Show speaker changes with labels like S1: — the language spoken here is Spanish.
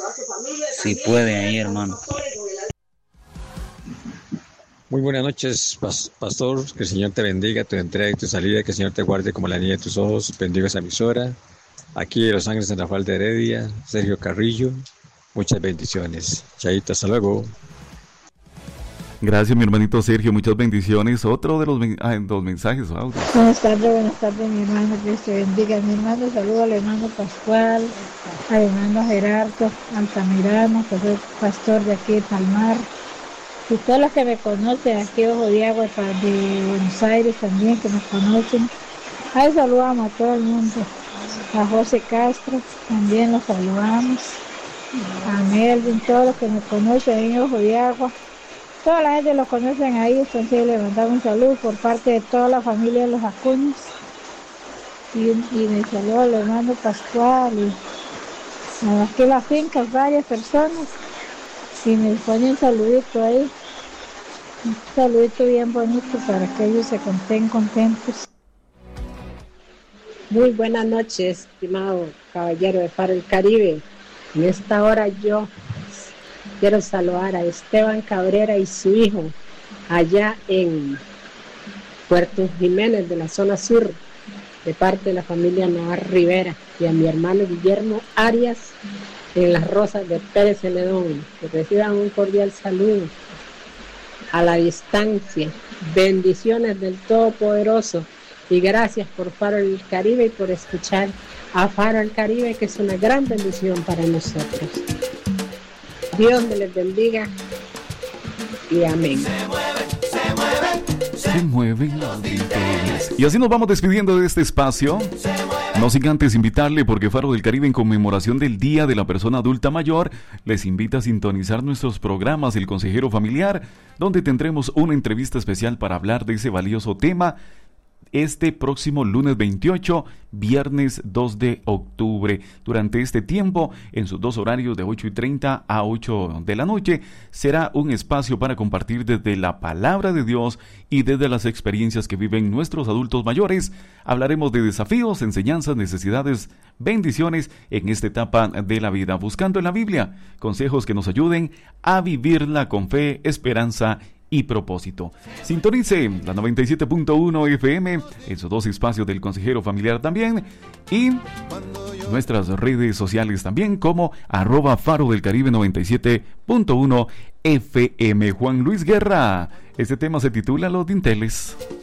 S1: Si puede ahí, hermano.
S2: Muy buenas noches, pastor. Que el Señor te bendiga, tu entrada y tu salida. Que el Señor te guarde como la niña de tus ojos. Bendiga esa emisora. Aquí de Los Ángeles, San Rafael de Heredia, Sergio Carrillo. Muchas bendiciones. Chaito, hasta luego.
S3: Gracias, mi hermanito Sergio. Muchas bendiciones. Otro de los mensajes. Wow.
S4: Buenas tardes, mi hermano. Dios te bendiga. Mi hermano, saludo al hermano Pascual, al hermano Gerardo Altamirano, que soy pastor de aquí de Palmar. Y todos los que me conocen aquí, Ojo de Agua, de Buenos Aires también, que me conocen. Ahí saludamos a todo el mundo. A José Castro, también los saludamos. A Melvin, todos los que me conocen en Ojo de Agua. Toda la gente los conocen ahí, entonces le mandamos un saludo por parte de toda la familia de los Acuñas. Y me saludo al hermano Pascual y aquí en la finca varias personas. Y me pone un saludito ahí, un saludito bien bonito para que ellos se estén contentos.
S5: Muy buenas noches, estimado caballero de Faro del Caribe. En esta hora yo quiero saludar a Esteban Cabrera y su hijo allá en Puerto Jiménez de la zona sur, de parte de la familia Navarro Rivera, y a mi hermano Guillermo Arias en Las Rosas de Pérez Celedón. Que reciban un cordial saludo a la distancia. Bendiciones del Todopoderoso y gracias por Faro del Caribe y por escuchar a Faro del Caribe, que es una gran bendición para nosotros. Dios me les bendiga y amén.
S3: Se mueven los dinteles. Y así nos vamos despidiendo de este espacio. No sin antes invitarle, porque Faro del Caribe, en conmemoración del Día de la Persona Adulta Mayor, les invita a sintonizar nuestros programas El Consejero Familiar, donde tendremos una entrevista especial para hablar de ese valioso tema este próximo lunes 28, viernes 2 de octubre. Durante este tiempo, en sus dos horarios de 8:30 a 8 de la noche, será un espacio para compartir desde la palabra de Dios y desde las experiencias que viven nuestros adultos mayores. Hablaremos de desafíos, enseñanzas, necesidades, bendiciones en esta etapa de la vida, buscando en la Biblia consejos que nos ayuden a vivirla con fe, esperanza y propósito. Sintonice la 97.1 FM en sus dos espacios del Consejero Familiar también, y nuestras redes sociales también, como @Faro del Caribe 97.1 FM. Juan Luis Guerra, este tema se titula Los Dinteles.